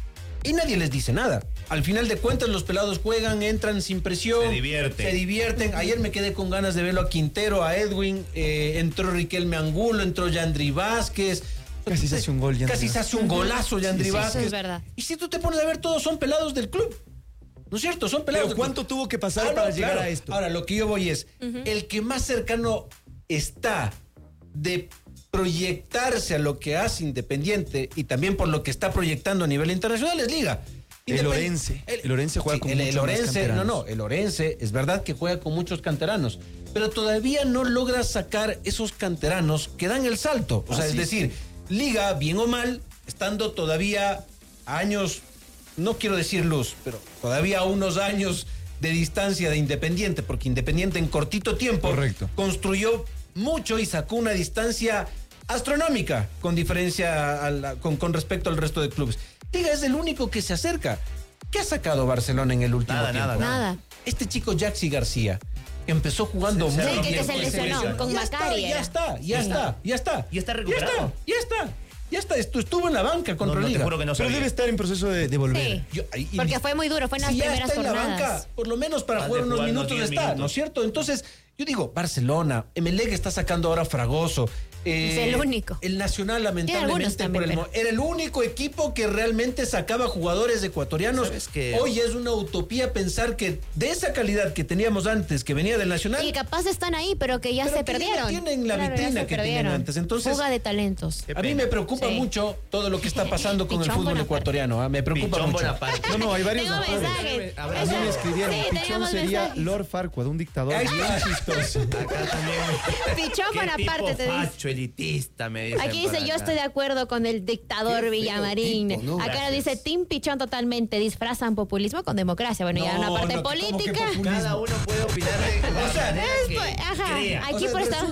Y nadie les dice nada. Al final de cuentas, los pelados juegan, entran sin presión. Se divierten. Ayer me quedé con ganas de verlo a Quintero, a Edwin. Entró Riquelme Angulo, entró Yandri Vázquez. Casi se hace un gol, Yandri Casi se hace un golazo, Yandri Sí, eso Vázquez. es verdad. Y si tú te pones a ver, todos son pelados del club. ¿No es cierto? Son pelados Pero del ¿cuánto club. tuvo que pasar No, para llegar claro. a esto? Ahora, lo que yo voy es, el que más cercano está de proyectarse a lo que hace Independiente y también por lo que está proyectando a nivel internacional es Liga. El Orense. El Orense juega con el muchos más Orense, canteranos. el Orense es verdad que juega con muchos canteranos, pero todavía no logra sacar esos canteranos que dan el salto. O sea, es decir, Liga, bien o mal, estando todavía a años, no quiero decir luz, pero todavía a unos años de distancia de Independiente, porque Independiente en cortito tiempo Correcto. construyó mucho y sacó una distancia astronómica con diferencia con respecto al resto de clubes. Liga es el único que se acerca. ¿Qué ha sacado Barcelona en el último Nada, tiempo? Nada. Este chico Jaxi García empezó jugando Se muy rompió bien. que se con lesionó selección. con Macari. Ya era. está. Y está recuperado. Ya está. Estuvo en la banca contra No, te Liga. juro que no Pero sabía. debe estar en proceso de volver. Sí. Y- Porque fue muy duro, fue en las si ya primeras está en la jornadas. banca, por lo menos para Has jugar de unos jugar unos minutos 10 está, minutos. ¿no es cierto? Entonces, yo digo, Barcelona, Emelec está sacando ahora a Fragoso. Es el único. El Nacional, algunos lamentablemente, también, pero- era el único equipo que realmente sacaba jugadores ecuatorianos. ¿Sabes qué? Hoy es una utopía pensar que de esa calidad que teníamos antes, que venía del Nacional, Y capaz están ahí, pero que ya Pero se que ya no perdieron. tienen la Claro, ya vitrina se que tenían perdieron. antes. Entonces, Fuga de talentos. Qué a mí pena. me preocupa Sí. mucho todo lo que está pasando con el Pichón fútbol Bonaparte. ecuatoriano. Me preocupa Pichón mucho. Bonaparte. No, hay varios Tengo autores. mensajes. A mí me escribieron, Sí, Pichón teníamos sería mensajes. Lord Farquaad, un dictador Ahí bien está. chistoso. Acá también. Pichón Qué Bonaparte tipo te dice. facho, elitista, me dicen. Aquí por dice, yo acá. estoy de acuerdo con el dictador Qué feo Villamarín. tipo, ¿no? Acá nos Gracias. dice, Team Pichón totalmente, disfrazan populismo con democracia. Bueno, ya No, una parte no, ¿cómo que política. populismo? Cada uno puede opinar de la O sea, manera que Ajá, crea. aquí por estar.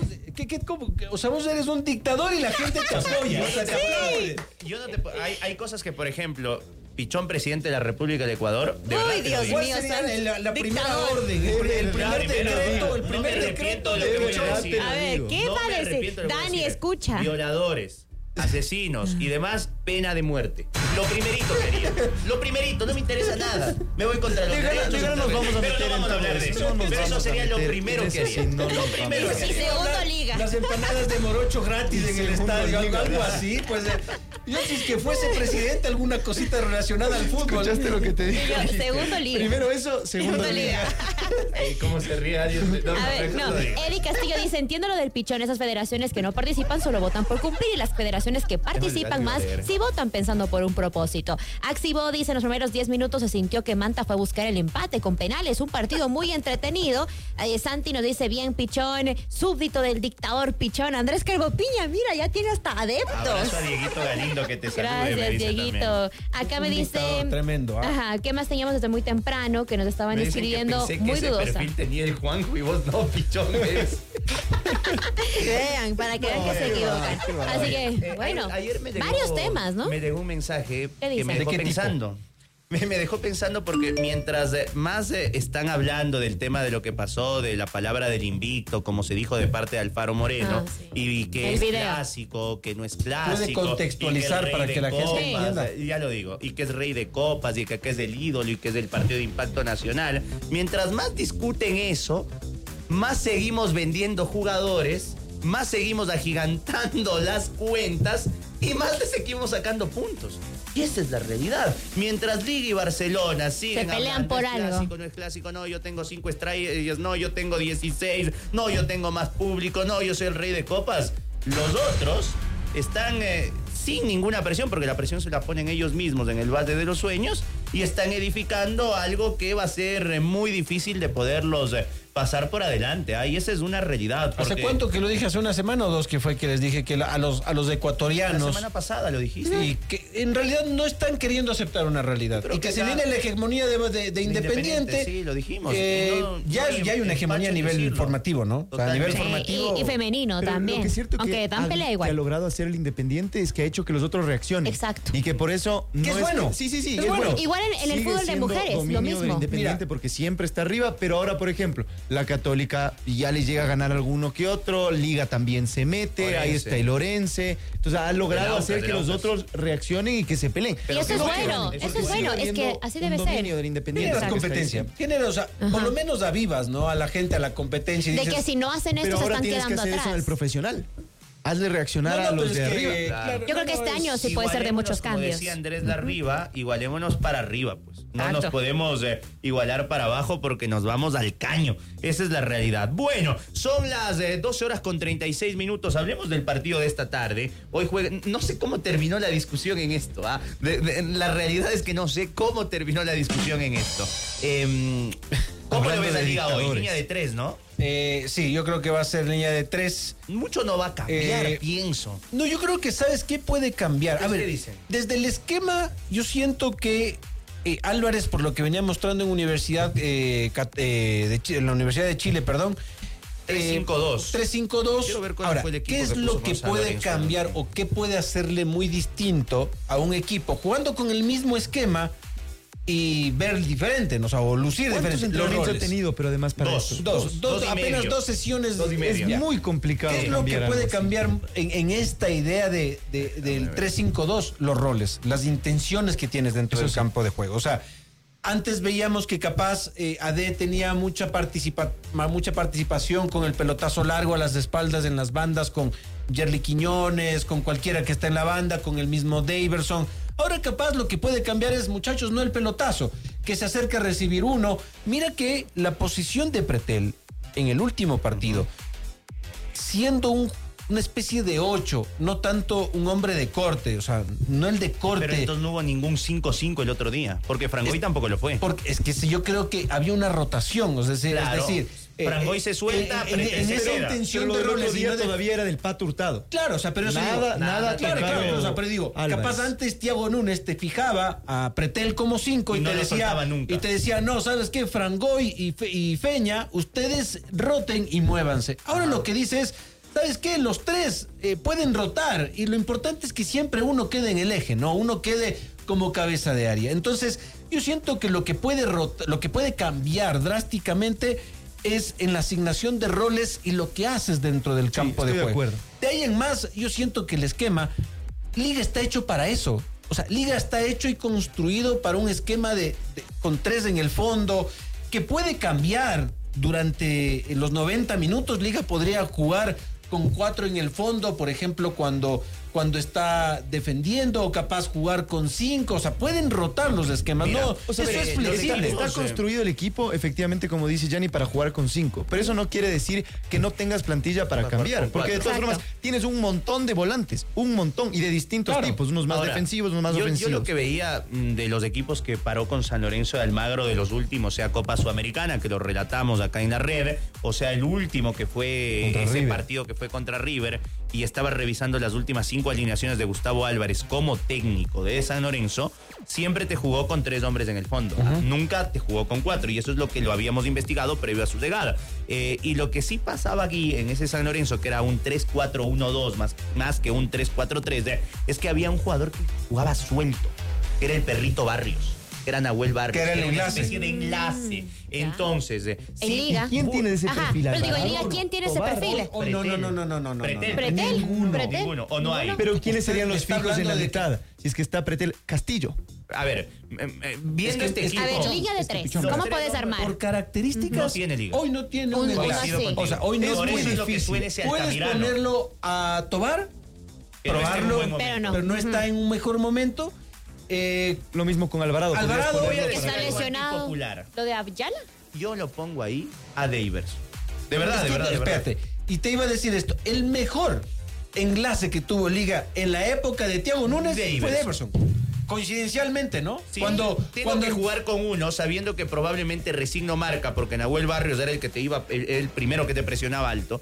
O sea, vos eres un dictador y la gente te apoya. O sea, te aplaude. Yo no te puedo- hay cosas que, por ejemplo, Pichón, presidente de la República del Ecuador, de verdad Uy, te lo Dios digo. ¿Cuál mío, sería santo. la primera Dictador. orden? El primer decreto, el No primer me decreto arrepiento de lo que voy a Pichón. decir. A ver, ¿qué No va me a decir? arrepiento de lo que voy a Dani, decir. escucha. Violadores, asesinos y demás, pena de muerte. Lo primerito quería. Lo primerito, no me interesa nada. Me voy contra los derechos. Llegar nos vamos a pero meter no vamos a en hablar todo de eso. eso. No nos Pero eso vamos a sería lo meter primero en que eso, haría. sí, no nos Lo vamos primero a que Y haría. segundo liga. Las empanadas de morocho gratis en el segundo estadio, liga, algo ¿verdad? así, pues Yo si es que fuese presidente, alguna cosita relacionada al fútbol. ¿Escuchaste lo que te dije? Segundo liga. Primero eso, segundo liga. ¿Cómo se ríe alguien? A ver, no. Eddie Castillo dice, entiendo lo del pichón, esas federaciones que no participan solo votan por cumplir y las federaciones que participan más sí votan pensando por un propósito. Axibo dice, en los primeros 10 minutos se sintió que Manta fue a buscar el empate con penales, un partido muy entretenido. Santi nos dice, bien pichón, súbdito del dictador pichón. Andrés Calvo Piña, mira, ya tiene hasta adeptos. Abrazo a Dieguito Galindo que te salude. Gracias, Dieguito. Acá me dice... Tremendo. Ajá, ¿qué más teníamos desde muy temprano que nos estaban Me dicen escribiendo? que pensé Muy que dudosa. ese perfil tenía el Juanjo y vos no, pichón. ¿Ves? Vean, para que vean que se equivocan. Así que, bueno, ayer me llegó, varios temas, ¿no? Me llegó un mensaje ¿Qué dice? que me dejó ¿De qué tipo? pensando. Me dejó pensando porque mientras más están hablando del tema de lo que pasó, de la palabra del invicto, como se dijo de parte de Alfaro Moreno, Sí. y que El es video. clásico, que no es clásico. Puede contextualizar y que es para rey que de la gente copas, entienda. Ya lo digo, y que es rey de copas, y que es del ídolo, y que es del Partido de Impacto Nacional. Mientras más discuten eso, más seguimos vendiendo jugadores, más seguimos agigantando las cuentas y más le seguimos sacando puntos. Y esa es la realidad. Mientras Liga y Barcelona siguen Se pelean hablando, por es algo. clásico, no es clásico, no, yo tengo 5 estrellas, no, yo tengo 16, no, yo tengo más público, no, yo soy el rey de copas. Los otros están sin ninguna presión, porque la presión se la ponen ellos mismos en el bate de los sueños, y están edificando algo que va a ser muy difícil de poderlos pasar por adelante. Y esa es una realidad. ¿Hace porque cuánto que lo dije? ¿Hace una semana o dos que fue que les dije que a los la ecuatorianos... semana pasada lo dijiste. Y que en realidad no están queriendo aceptar una realidad. Pero Y que que se la- viene la hegemonía de Independiente. Sí, lo dijimos. Ya hay una hegemonía a nivel formativo, ¿no? O sea, a nivel Totalmente. formativo. Y femenino Pero también. Lo que es cierto Aunque dan pelea que ha igual. logrado hacer el Independiente es que ha hecho que los otros reaccionen. Exacto. Y que por eso Que es bueno. Sí, Es bueno. Igual en el Sigue fútbol de siendo mujeres, lo dominio mismo. del Independiente Mira. porque siempre está arriba, pero ahora, por ejemplo, la Católica ya les llega a ganar alguno que otro, Liga también se mete, Orense. ahí está el Orense. Entonces ha logrado Aucas, hacer que del los Aucas. otros reaccionen y que se peleen. Y eso es no, bueno, eso eso es bueno. Es que así debe un dominio ser. del Independiente. Generas Exacto. competencia. Generas, o sea, por lo menos avivas, ¿no? A la gente, a la competencia. Y De dices, que si no hacen esto Pero se ahora están tienes que quedando hacer atrás. eso en el profesional. Hazle reaccionar No, no, a los pero de es que, arriba. Claro. Yo creo que este año sí puede ser de Igualémonos, muchos como cambios. decía Andrés de arriba, igualémonos para arriba, pues. No Exacto. nos podemos igualar para abajo porque nos vamos al caño. Esa es la realidad. Bueno, son las 12 horas con 36 minutos. Hablemos del partido de esta tarde. Hoy juega... No sé cómo terminó la discusión en esto. La realidad es que no sé cómo terminó la discusión en esto. ¿Cómo lo Hablando ves la de liga hoy? dictadores. Línea de 3, ¿no? sí, yo creo que va a ser línea de 3. Mucho no va a cambiar, Eh, pienso. No, yo creo que, ¿sabes qué puede cambiar? A ¿Qué ver, dicen? desde el esquema, yo siento que Álvarez, por lo que venía mostrando en universidad, en la Universidad de Chile, perdón. 3-5-2. 3-5-2. Quiero ver cuál Ahora, fue el equipo ¿qué es que puso lo que Gonzalo puede Lorenzo. cambiar o qué puede hacerle muy distinto a un equipo jugando con el mismo esquema y ver diferente, ¿no? O sea, o lucir ¿Cuántos diferente? Los entrenamientos ha roles. tenido, pero además para Dos. esto? Dos, y apenas medio. 2 sesiones. 2 y medio. Es ya. muy complicado. ¿Qué es lo que cambiar puede algo así. cambiar en esta idea del 3-5-2? Los roles, las intenciones que tienes dentro del campo de juego. O sea, antes veíamos que capaz AD tenía mucha participación con el pelotazo largo a las espaldas en las bandas, con Yerly Quiñones, con cualquiera que está en la banda, con el mismo Daverson. Ahora capaz lo que puede cambiar es, muchachos, no el pelotazo, que se acerque a recibir uno. Mira que la posición de Pretel en el último partido, siendo una especie de 8, no tanto un hombre de corte, o sea, no el de corte. Pero entonces no hubo ningún 5-5 el otro día, porque Frangoy tampoco lo fue. Porque es que yo creo que había una rotación, es decir, Claro. Frangoy se suelta, en Pretel se esa queda. intención Pero lo de del otro roles y día no de- todavía era del Pato Hurtado. Claro, o sea, pero eso Nada, digo, nada claro, tocado claro, o sea, pero digo, Álvarez. capaz antes Thiago Núñez te fijaba a Pretel como 5 Y y no te lo decía soltaba nunca. y te decía, no, ¿sabes qué? Frangoy y Feña, ustedes roten y muévanse. Ahora lo que dice es, ¿sabes qué? Los tres pueden rotar y lo importante es que siempre uno quede en el eje, ¿no? Uno quede como cabeza de área. Entonces, yo siento que lo que puede cambiar drásticamente es en la asignación de roles y lo que haces dentro del campo de estoy de juego. acuerdo. De ahí en más, yo siento que el esquema, Liga está hecho para eso. O sea, Liga está hecho y construido para un esquema con 3 en el fondo, que puede cambiar durante los 90 minutos. Liga podría jugar con 4 en el fondo, por ejemplo, cuando cuando está defendiendo, o capaz jugar con 5, o sea, pueden rotar los esquemas. Mira, no, O sea, eso es está, flexible. está construido el equipo, efectivamente, como dice Gianni, para jugar con 5. Pero eso no quiere decir que no tengas plantilla para Para jugar cambiar. con Porque de todas cuatro. formas, tienes un montón de volantes, un montón, y de distintos Claro. tipos, unos más Ahora, defensivos, unos más yo ofensivos. lo que veía de los equipos que paró con San Lorenzo de Almagro de los últimos, sea Copa Sudamericana, que lo relatamos acá en la red, o sea el último que fue Contra ese River. partido que fue contra River, y estaba revisando las últimas 5 alineaciones de Gustavo Álvarez como técnico de San Lorenzo, siempre te jugó con 3 hombres en el fondo. Nunca te jugó con 4, y eso es lo que lo habíamos investigado previo a su llegada. Y lo que sí pasaba aquí en ese San Lorenzo, que era un 3-4-1-2 más que un 3-4-3, es que había un jugador que jugaba suelto, que era el Perrito Barrios, que era Nahuel Barrios, Que era el una enlace. especie de enlace. Entonces, En sí, Liga. ¿Quién tiene ese Ajá, perfil? pero digo, en Alvarado? Liga, ¿quién tiene ese Tobar, perfil? Oh, no. Pretel. ¿Pretel? Ninguno, ¿Pretel? ninguno. O no hay. Ninguno. Pero ¿quiénes serían los Está fijos en la hablando de mitad? Si es que está Pretel, Castillo. A ver, viendo Es que- este es que- equipo. A ver, Liga de 3. pichón. ¿Cómo Los tres puedes no- armar? Por características, No tiene liga. hoy no tiene Un- un uno enlace. así. O sea, hoy no Es es Por muy eso es lo que difícil. suena ese Puedes Altamirano. ponerlo a Tobar, Que no está en un probarlo, buen momento. Pero no. está en un mejor momento. Lo mismo con Alvarado. podrías Alvarado, ponerlo Que Voy a para- está decir algo lesionado. antipopular. ¿Lo de Ayala? Yo lo pongo ahí a Davers. De verdad, Es de que, verdad, de verdad. espérate, y te iba a decir esto, el mejor enlace que tuvo Liga en la época de Thiago Núñez fue Daverson. Daverson. Coincidencialmente, ¿no? Sí, cuando tengo que jugar con uno sabiendo que probablemente resigno marca porque Nahuel Barrios era el que te iba, el primero que te presionaba alto.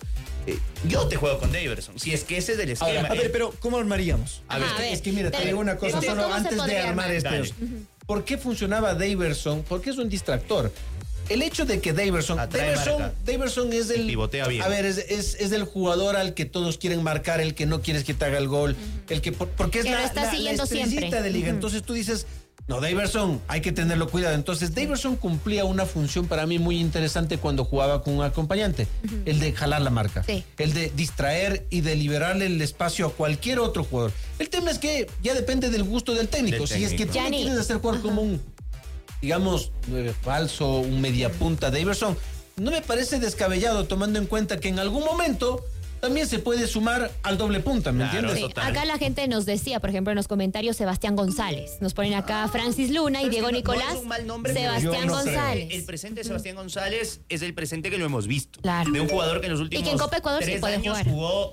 Yo te juego con Daverson. Si es que ese es el esquema. A ver, pero ¿cómo armaríamos? A ver, Ajá, Es que mira, te Dale. digo una cosa, ¿Cómo- solo cómo se antes de podría armar armar? este. Dale. ¿Por qué funcionaba Daverson? Porque es un distractor. El hecho de que Daverson Atrae marca. Daverson es el pivotea bien. A ver, es el jugador al que todos quieren marcar, el que no quieres que te haga el gol, el que porque es Que lo está siguiendo estrellita siempre. de Liga. Entonces tú dices, no, Daverson, hay que tenerlo cuidado. Entonces Daverson cumplía una función para mí muy interesante cuando jugaba con un acompañante, el de jalar la marca, Sí. el de distraer y de liberarle el espacio a cualquier otro jugador. El tema es que ya depende del gusto del técnico. Del Si es que técnico. tú le Gianni. quieres hacer jugar como un, digamos, 9 falso, un media punta Daverson, no me parece descabellado tomando en cuenta que en algún momento también se puede sumar al doble punta, ¿me Claro. entiendes? Sí, total. acá la gente nos decía, por ejemplo, en los comentarios, Sebastián González. Nos ponen acá Francis Luna y Pero es Diego que no Nicolás. es un mal nombre, pero Sebastián yo no creo. González. El presente de Sebastián González es el presente que lo hemos visto. Claro. De un jugador que en los últimos Y que en Copa Ecuador sí 3 puede años jugar. jugó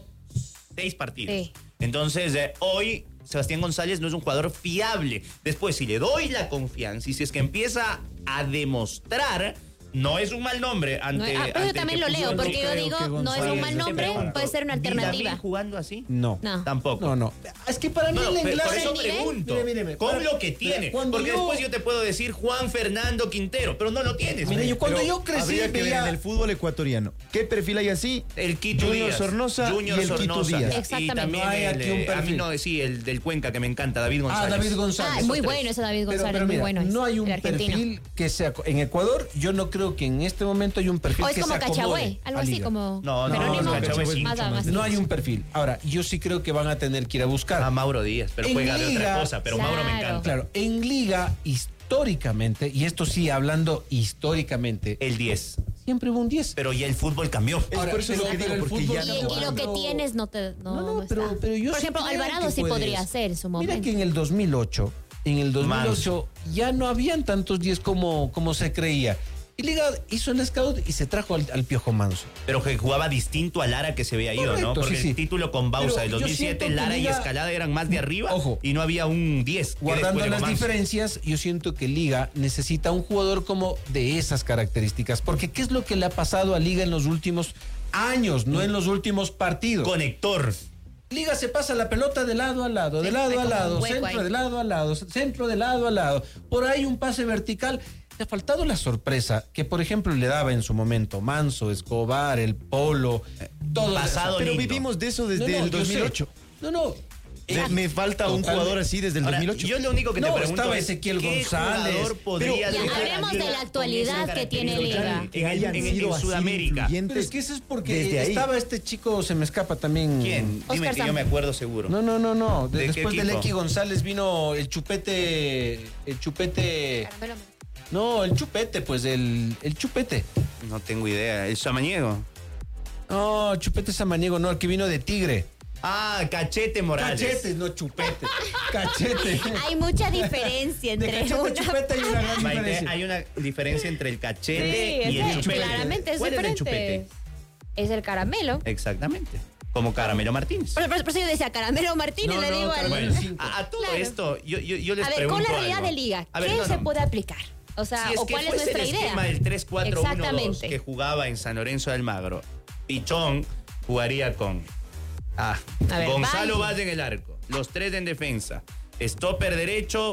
6 partidos. Sí. Entonces, hoy Sebastián González no es un jugador fiable. Después, si le doy la confianza y si es que empieza a demostrar, no es un mal nombre ante. No es- pero yo ante también el lo que leo, puso porque yo creo digo, que no es un González mal es nombre, pregunto, puede ser una ¿Di David alternativa. jugando así? No. No. Tampoco. No. Es que para mí No, el por enlace... eso nivel? pregunto. Mire, con para- lo que mira, tiene. cuando Porque yo- después yo te puedo decir Juan Fernando Quintero, pero no lo tienes. Mire, yo cuando Pero yo crecí habría que ver veía... en el fútbol ecuatoriano. ¿Qué perfil hay así? El Quito Junior Díaz. Sornosa Junior y el Quito Sornosa. Díaz. Y Exactamente. también No hay el, aquí un a mí perfil. no, sí, el del Cuenca que me encanta, David González. David González. Ah, muy Esos bueno tres. ese David González, Pero muy mira, bueno. no hay un el argentino. perfil que sea... En Ecuador, yo no creo que en este momento hay un perfil O es que como se acomode Cachahué, algo a así Liga. como No, Jerónimo. no, Cachahué sí, Más- mucho más- No hay un perfil. Ahora, yo sí creo que van a tener que ir a buscar. A Mauro Díaz, pero En juega de Liga, otra cosa. Pero Mauro me claro. encanta. Claro, en Liga, históricamente, y esto sí hablando históricamente, El 10. siempre hubo un 10. Pero ya el fútbol cambió. Es por eso pero- lo que pero digo, el porque fútbol ya Y, no y lo que Pero- tienes no te no pero está. yo Por sí ejemplo, creo Alvarado que sí puedes. podría ser en su Mira momento. que en el 2008, ya no habían tantos 10 como se creía. Y Liga hizo el scout y se trajo al Piojo Manso. Pero que jugaba distinto a Lara que se había ido, Correcto, ¿no? Porque sí. el título con Bausa Pero del yo 2007, siento que Lara y Liga- Escalada eran más de arriba. Ojo. Y no había un 10. que Guardando después las llegó Manso. diferencias, yo siento que Liga necesita un jugador como de esas características. Porque ¿qué es lo que le ha pasado a Liga en los últimos años, no en los últimos partidos? Conector. Liga se pasa la pelota de lado a lado, de Sí, lado hay a como lado, un hueco centro ahí. de lado a lado, centro de lado a lado. Por ahí un pase vertical. Le ha faltado la sorpresa que, por ejemplo, le daba en su momento Manso, Escobar, el Polo, todo. Pasado Pero lindo. vivimos de eso desde el yo sé. 2008. No. Me falta un Totalmente. jugador así desde el Ahora, 2008. yo lo único que te No, pregunto estaba es Ezequiel ¿qué González? jugador podría Pero- Ya, llegar hablemos a de la actualidad que tiene Liga. Que hayan sido en así Sudamérica. influyentes Pero es que eso es porque desde ahí. estaba este chico, se me escapa también. ¿Quién? Oscar Dime que yo Sam. me acuerdo seguro. No. ¿De qué Después del equipo? X González vino el chupete. No, el chupete, pues el chupete. No tengo idea. ¿El Samaniego? No, chupete Samaniego, no, el que vino de Tigre. Cachete Morales. Cachete, no chupete. Cachete. Hay mucha diferencia De entre cachete, chupete hay una gran Maite, diferencia. hay una diferencia entre el cachete Sí, y el es chupete. claramente es ¿Cuál es el diferente. chupete? Es el caramelo. Exactamente. Como Caramelo Martínez. Por eso yo decía Caramelo Martínez, No, le no, digo al... Caramelo Bueno, cinco. a todo Claro. esto, yo les A ver, pregunto con la realidad algo. de liga, A ver, ¿qué no, se no. puede aplicar? O sea, Si es ¿o que cuál es fuese nuestra el idea? esquema del 3-4-1-2 Exactamente. que jugaba en San Lorenzo de Almagro, Pichón jugaría con A ver, Gonzalo Valle. Valle en el arco, los tres en defensa, stopper derecho,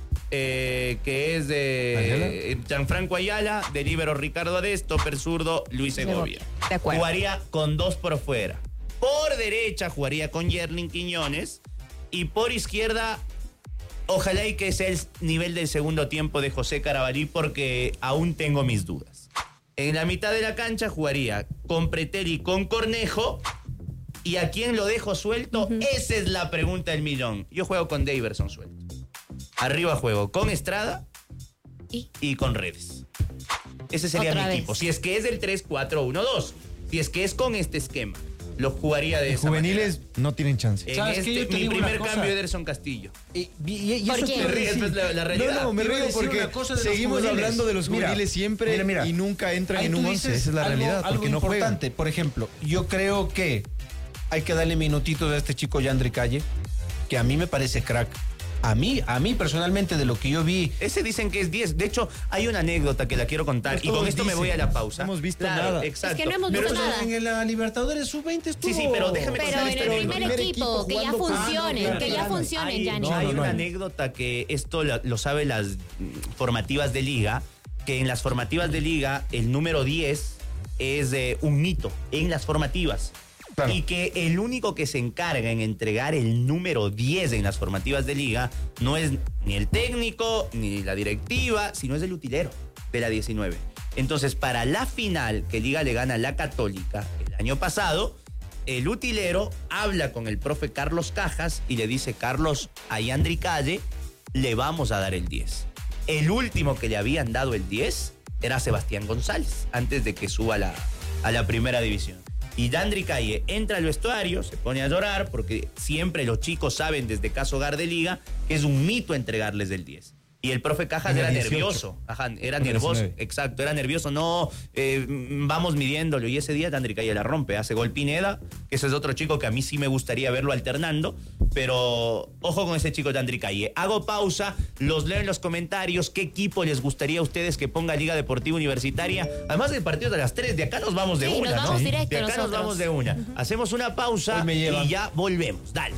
que es de Gianfranco Ayala, de líbero Ricardo Ade, stopper zurdo Luis Segovia. De acuerdo. Jugaría con dos por fuera. Por derecha jugaría con Yerlin Quiñones y por izquierda ojalá y que sea el nivel del segundo tiempo de José Carabalí porque aún tengo mis dudas. En la mitad de la cancha jugaría con Pretel y con Cornejo. ¿Y a quién lo dejo suelto? Esa es la pregunta del millón. Yo juego con Daverson suelto. Arriba juego con Estrada y con Redes. Ese sería Otra mi vez. equipo. Si es que es del 3-4-1-2. Si es que es con este esquema. Lo jugaría de esa Juveniles no tienen chance. manera. ¿Sabes En qué? Yo te mi digo primer una cosa. cambio, Ederson Castillo. Y ¿Por eso qué? te Te ríes, pues, la realidad. No, me Te iba a río decir porque una cosa de los seguimos juveniles. hablando de los Mira, juveniles siempre mira. y nunca entran Ahí en tú un dices 11. Esa es la algo- realidad, algo porque no juegan. importante, por ejemplo, yo creo que hay que darle minutitos a este chico Yandri Calle, que a mí me parece crack. A mí personalmente, de lo que yo vi, Ese dicen que es 10. De hecho, hay una anécdota que la quiero contar. Pues y con todos esto me dicen. voy a la pausa. No hemos visto Claro, nada. Exacto. Es que no hemos visto Pero- nada. en la Libertadores Sub-20 estuvo. Sí, pero déjame Pero contar en esta el anécdota. primer equipo, que ya jugando con- funcionen, claro, que ya claro. funcionen, Hay, Yanni. hay no, una no. anécdota que esto lo sabe las formativas de liga, que en las formativas de liga el número 10 es un mito en las formativas. Claro. Y que el único que se encarga en entregar el número 10 en las formativas de liga no es ni el técnico ni la directiva, sino es el utilero de la 19. Entonces, para la final que Liga le gana a la Católica el año pasado, el utilero habla con el profe Carlos Cajas y le dice: Carlos, a Yandri Calle le vamos a dar el 10. El último que le habían dado el 10 era Sebastián González, antes de que suba a la primera división. Y Yandri Calle entra al vestuario, se pone a llorar, porque siempre los chicos saben desde caso Hogar de Liga que es un mito entregarles el 10. Y el profe Cajas En el era 18. nervioso. Ajá, era En el nervioso. 19. Exacto, era nervioso. No, vamos midiéndolo. Y ese día Yandri Calle la rompe. Hace gol Pineda, que ese es otro chico que a mí sí me gustaría verlo alternando. Pero ojo con ese chico Yandri Calle. Hago pausa, los leo en los comentarios. ¿Qué equipo les gustaría a ustedes que ponga Liga Deportiva Universitaria? Además del partido de las 3, de acá nos vamos de Sí, una, nos ¿no? vamos directo De acá nos nosotros. vamos de una. Hacemos una pausa Hoy me llevan. y ya volvemos. Dale.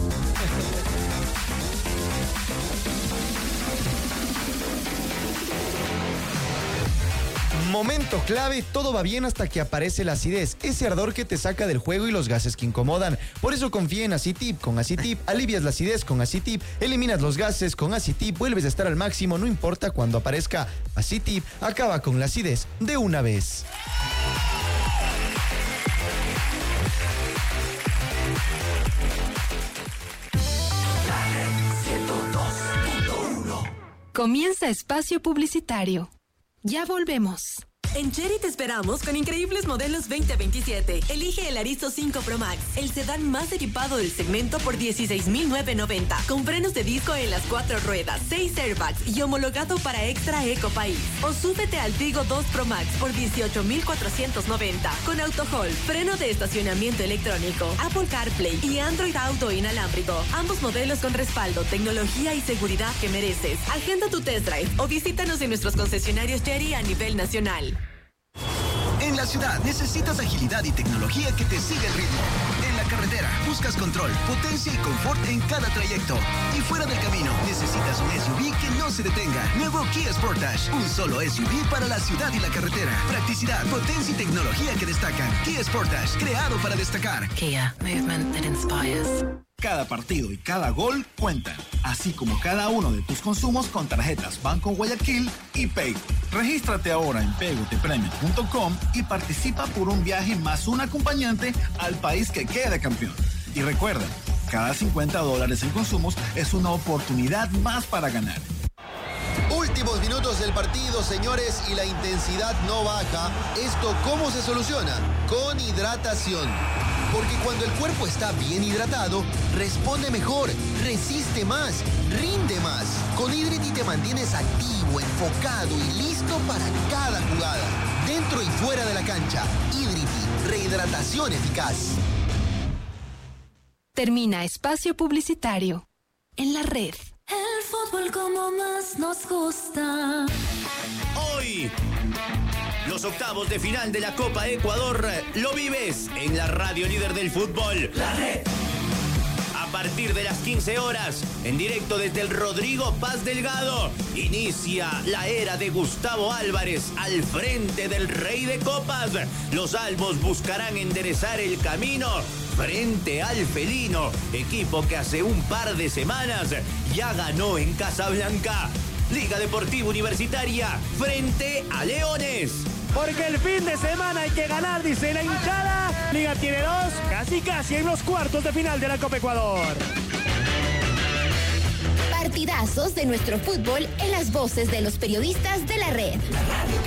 Momento clave, todo va bien hasta que aparece la acidez, ese ardor que te saca del juego y los gases que incomodan. Por eso confía en Acitip. Con Acitip alivias la acidez con Acitip, eliminas los gases con Acitip, vuelves a estar al máximo, no importa cuando aparezca. Acitip acaba con la acidez de una vez. Comienza espacio publicitario. Ya volvemos. En Chery te esperamos con increíbles modelos 2027. Elige el Arizo 5 Pro Max, el sedán más equipado del segmento por $16,990. Con frenos de disco en las 4 ruedas, 6 airbags y homologado para Extra Eco País. O súbete al Tigo 2 Pro Max por $18,490. Con AutoHold, freno de estacionamiento electrónico, Apple CarPlay y Android Auto inalámbrico. Ambos modelos con respaldo, tecnología y seguridad que mereces. Agenda tu test drive o visítanos en nuestros concesionarios Chery a nivel nacional. En la ciudad necesitas agilidad y tecnología que te siga el ritmo. En la carretera buscas control, potencia y confort en cada trayecto. Y fuera del camino necesitas un SUV que no se detenga. Nuevo Kia Sportage, un solo SUV para la ciudad y la carretera. Practicidad, potencia y tecnología que destacan. Kia Sportage, creado para destacar. Kia, movement that inspires. Cada partido y cada gol cuentan, así como cada uno de tus consumos con tarjetas Banco Guayaquil y Pay. Regístrate ahora en pegotepremios.com y participa por un viaje más un acompañante al país que quede campeón. Y recuerda, cada $50 en consumos es una oportunidad más para ganar. Últimos minutos del partido, señores, y la intensidad no baja. ¿Esto cómo se soluciona? Con hidratación. Porque cuando el cuerpo está bien hidratado, responde mejor, resiste más, rinde más. Con Hidrity te mantienes activo, enfocado y listo para cada jugada. Dentro y fuera de la cancha, Hidrity, rehidratación eficaz. Termina espacio publicitario. En la red. El fútbol como más nos gusta. Hoy, los octavos de final de la Copa Ecuador lo vives en la radio líder del fútbol, La Red. A partir de las 15 horas, en directo desde el Rodrigo Paz Delgado, inicia la era de Gustavo Álvarez al frente del Rey de Copas. Los albos buscarán enderezar el camino frente al felino, equipo que hace un par de semanas ya ganó en Casablanca. Liga Deportiva Universitaria frente a Leones. Porque el fin de semana hay que ganar, dice la hinchada. Liga tiene 2, casi en los cuartos de final de la Copa Ecuador. Partidazos de nuestro fútbol en las voces de los periodistas de La Red.